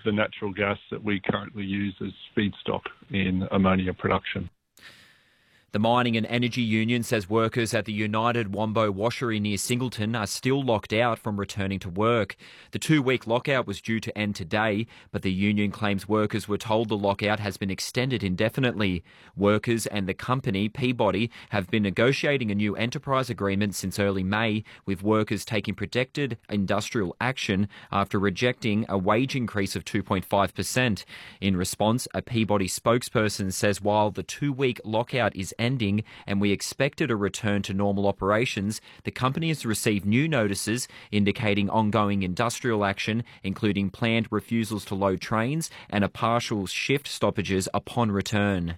the natural gas that we currently use as feedstock in ammonia production. The Mining and Energy Union says workers at the United Wombo Washery near Singleton are still locked out from returning to work. The 2-week lockout was due to end today, but the union claims workers were told the lockout has been extended indefinitely. Workers and the company, Peabody, have been negotiating a new enterprise agreement since early May, with workers taking protected industrial action after rejecting a wage increase of 2.5%. In response, a Peabody spokesperson says while the 2-week lockout is ending and we expected a return to normal operations, the company has received new notices indicating ongoing industrial action, including planned refusals to load trains and a partial shift stoppages upon return.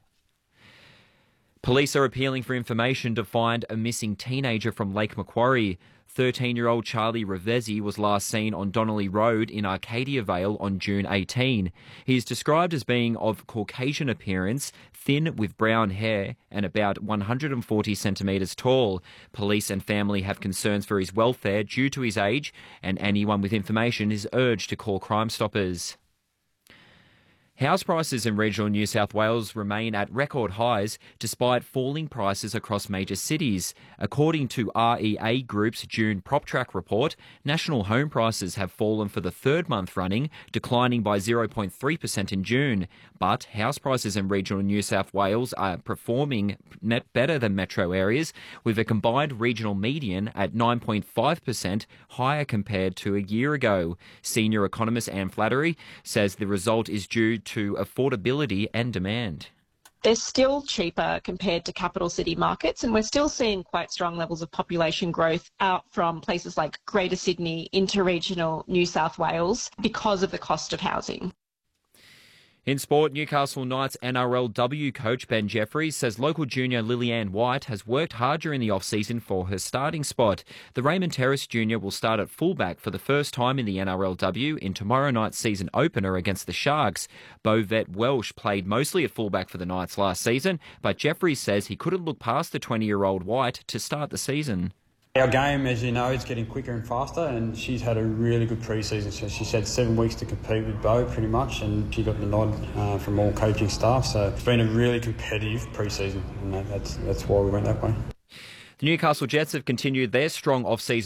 Police are appealing for information to find a missing teenager from Lake Macquarie. 13-year-old Charlie Revesi was last seen on Donnelly Road in Arcadia Vale on June 18. He is described as being of Caucasian appearance, thin with brown hair and about 140 centimetres tall. Police and family have concerns for his welfare due to his age, and anyone with information is urged to call Crime Stoppers. House prices in regional New South Wales remain at record highs despite falling prices across major cities. According to REA Group's June PropTrack report, national home prices have fallen for the third month running, declining by 0.3% in June. But house prices in regional New South Wales are performing better than metro areas, with a combined regional median at 9.5% higher compared to a year ago. Senior economist Anne Flattery says the result is due to affordability and demand. They're still cheaper compared to capital city markets, and we're still seeing quite strong levels of population growth out from places like Greater Sydney into regional New South Wales because of the cost of housing. In sport, Newcastle Knights NRLW coach Ben Jeffries says local junior Lillian White has worked hard during the off-season for her starting spot. The Raymond Terrace junior will start at fullback for the first time in the NRLW in tomorrow night's season opener against the Sharks. Bovet Welsh played mostly at fullback for the Knights last season, but Jeffries says he couldn't look past the 20-year-old White to start the season. Our game, as you know, is getting quicker and faster, and she's had a really good pre-season. So she's had 7 weeks to compete with Bo pretty much, and she got the nod from all coaching staff. So it's been a really competitive pre-season, and that's why we went that way. The Newcastle Jets have continued their strong off-season